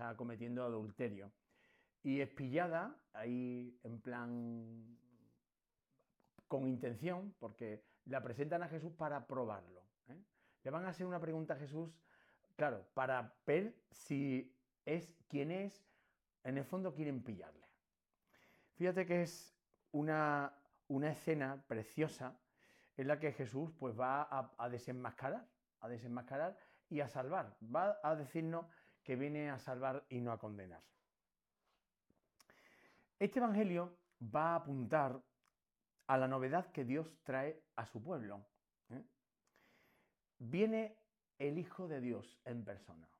está cometiendo adulterio. Y es pillada ahí en plan con intención, porque la presentan a Jesús para probarlo. Le van a hacer una pregunta a Jesús, claro, para ver si es quien es, en el fondo quieren pillarle. Fíjate que es una escena preciosa en la que Jesús pues va a desenmascarar y a salvar. Va a decirnos que viene a salvar y no a condenar. Este evangelio va a apuntar a la novedad que Dios trae a su pueblo. Viene el Hijo de Dios en persona.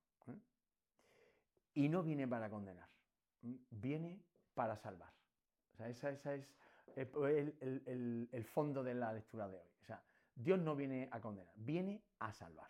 Y no viene para condenar. Viene para salvar. O sea, esa es el fondo de la lectura de hoy. O sea, Dios no viene a condenar, viene a salvar.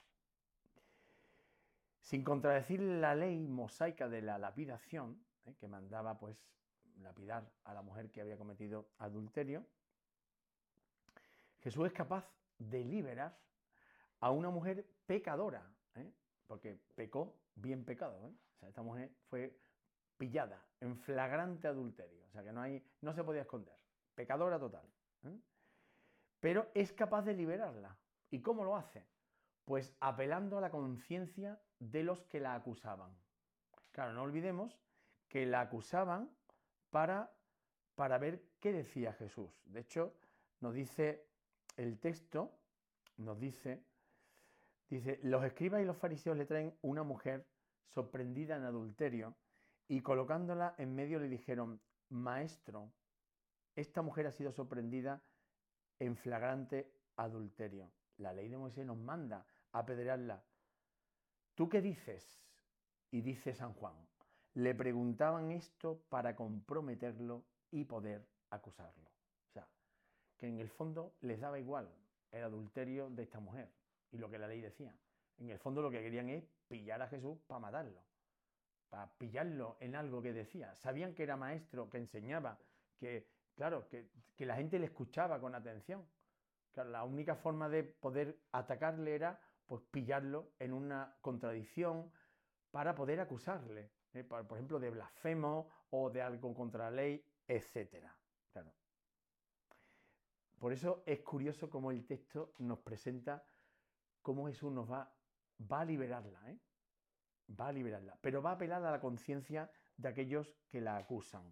Sin contradecir la ley mosaica de la lapidación, que mandaba pues lapidar a la mujer que había cometido adulterio, Jesús es capaz de liberar a una mujer pecadora, porque pecó bien pecado. O sea, esta mujer fue pillada en flagrante adulterio, o sea que no se podía esconder, pecadora total. Pero es capaz de liberarla. ¿Y cómo lo hace? Pues apelando a la conciencia de los que la acusaban. Claro, no olvidemos que la acusaban para ver qué decía Jesús. De hecho, nos dice el texto, dice, los escribas y los fariseos le traen una mujer sorprendida en adulterio y colocándola en medio le dijeron, maestro, esta mujer ha sido sorprendida en flagrante adulterio. La ley de Moisés nos manda a apedrearla. ¿Tú qué dices? Y dice San Juan, le preguntaban esto para comprometerlo y poder acusarlo. O sea, que en el fondo les daba igual el adulterio de esta mujer y lo que la ley decía. En el fondo lo que querían es pillar a Jesús para matarlo, para pillarlo en algo que decía. Sabían que era maestro, que enseñaba, que, claro, que la gente le escuchaba con atención. Claro, la única forma de poder atacarle era pues pillarlo en una contradicción para poder acusarle, por ejemplo, de blasfemo o de algo contra la ley, etcétera. Claro. Por eso es curioso cómo el texto nos presenta cómo Jesús nos va a liberarla, va a liberarla, pero va a apelar a la conciencia de aquellos que la acusan.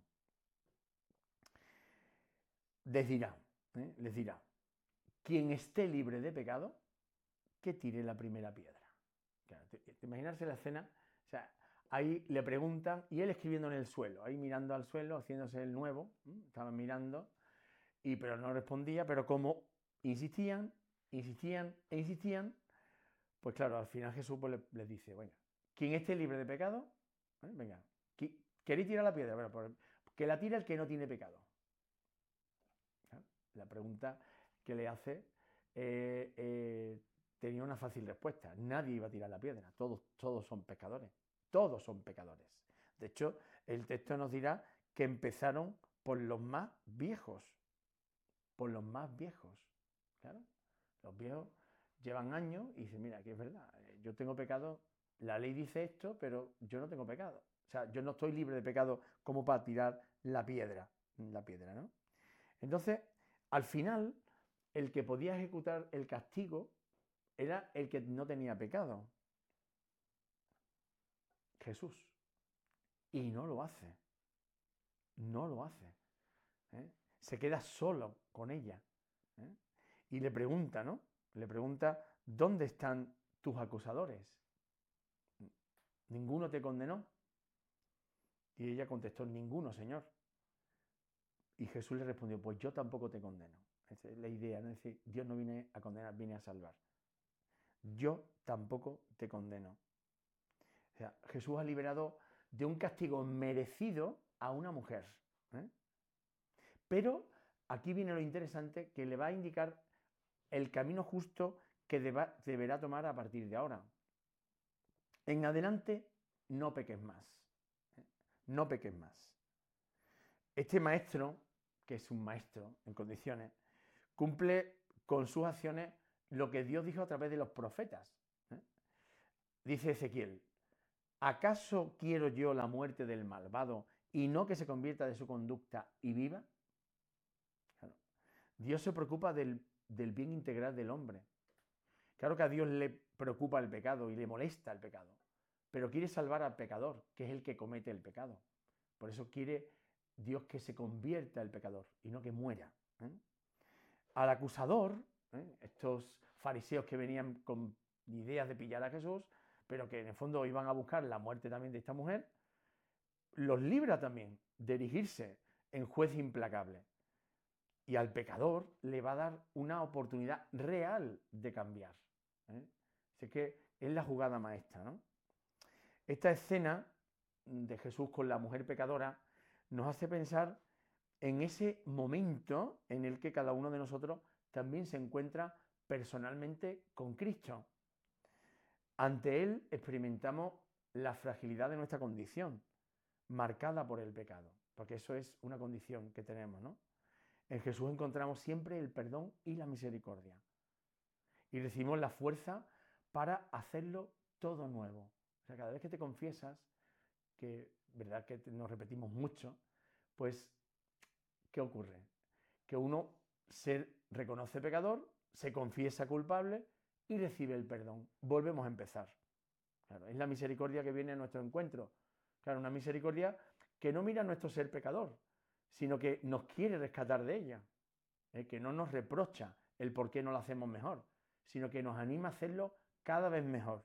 Les dirá, quien esté libre de pecado, que tire la primera piedra. Claro, te imaginarse la escena, o sea, ahí le preguntan y él escribiendo en el suelo, ahí mirando al suelo, haciéndose el nuevo, estaba mirando, pero no respondía, pero como insistían, pues claro, al final Jesús pues, les dice, venga, quien esté libre de pecado, venga, ¿queréis tirar la piedra? Bueno, pues, que la tire el que no tiene pecado. La pregunta que le hace tenía una fácil respuesta. Nadie iba a tirar la piedra. Todos son pecadores. Todos son pecadores. De hecho, el texto nos dirá que empezaron por los más viejos. Por los más viejos. Claro. Los viejos llevan años y dicen, mira, que es verdad, yo tengo pecado, la ley dice esto, pero yo no tengo pecado. O sea, yo no estoy libre de pecado como para tirar la piedra, ¿no? Entonces, al final, el que podía ejecutar el castigo era el que no tenía pecado, Jesús. Y no lo hace. No lo hace. Se queda solo con ella. Y le pregunta, ¿no? Le pregunta, ¿dónde están tus acusadores? ¿Ninguno te condenó? Y ella contestó, ninguno, Señor. Y Jesús le respondió, pues yo tampoco te condeno. Esa es la idea, ¿no? Es decir, Dios no viene a condenar, viene a salvar. Yo tampoco te condeno. O sea, Jesús ha liberado de un castigo merecido a una mujer. Pero aquí viene lo interesante, que le va a indicar el camino justo que deberá tomar a partir de ahora. En adelante, no peques más. No peques más. Este maestro, que es un maestro en condiciones, cumple con sus acciones lo que Dios dijo a través de los profetas. Dice Ezequiel, ¿Acaso quiero yo la muerte del malvado y no que se convierta de su conducta y viva? Claro. Dios se preocupa del bien integral del hombre. Claro que a Dios le preocupa el pecado y le molesta el pecado, pero quiere salvar al pecador, que es el que comete el pecado. Por eso quiere Dios que se convierta el pecador y no que muera. Al acusador, estos fariseos que venían con ideas de pillar a Jesús, pero que en el fondo iban a buscar la muerte también de esta mujer, los libra también de erigirse en juez implacable. Y al pecador le va a dar una oportunidad real de cambiar. Así que es la jugada maestra, ¿no? Esta escena de Jesús con la mujer pecadora nos hace pensar en ese momento en el que cada uno de nosotros también se encuentra personalmente con Cristo. Ante Él experimentamos la fragilidad de nuestra condición, marcada por el pecado, porque eso es una condición que tenemos, ¿no? En Jesús encontramos siempre el perdón y la misericordia. Y recibimos la fuerza para hacerlo todo nuevo. O sea, cada vez que te confiesas, que verdad que nos repetimos mucho, pues, ¿qué ocurre? Que uno se reconoce pecador, se confiesa culpable y recibe el perdón. Volvemos a empezar. Claro, es la misericordia que viene a nuestro encuentro. Claro, una misericordia que no mira nuestro ser pecador, sino que nos quiere rescatar de ella, que no nos reprocha el por qué no lo hacemos mejor, sino que nos anima a hacerlo cada vez mejor.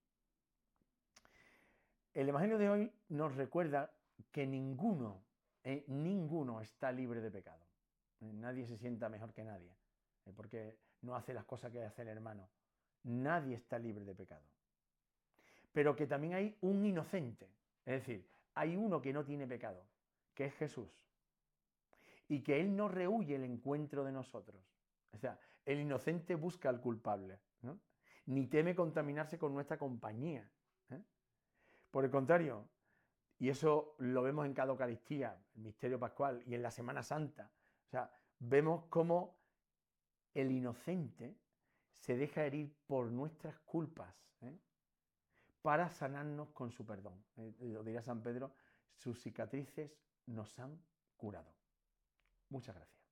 El Evangelio de hoy nos recuerda que ninguno está libre de pecado. Nadie se sienta mejor que nadie, porque no hace las cosas que hace el hermano. Nadie está libre de pecado. Pero que también hay un inocente, es decir, hay uno que no tiene pecado, que es Jesús. Y que Él no rehúye el encuentro de nosotros. O sea, el inocente busca al culpable, ¿no? Ni teme contaminarse con nuestra compañía. Por el contrario, y eso lo vemos en cada Eucaristía, el misterio pascual y en la Semana Santa, o sea, vemos cómo el inocente se deja herir por nuestras culpas, para sanarnos con su perdón. Lo dirá San Pedro, sus cicatrices nos han curado. Muchas gracias.